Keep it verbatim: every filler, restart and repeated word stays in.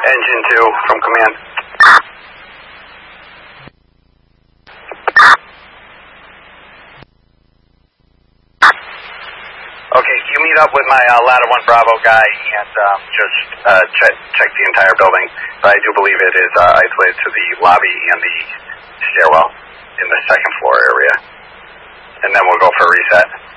Engine two from command. Okay, you meet up with my uh, ladder one Bravo guy and um, just uh, check, check the entire building. But I do believe it is uh, isolated to the lobby and the stairwell in the second floor area. And then we'll go for a reset.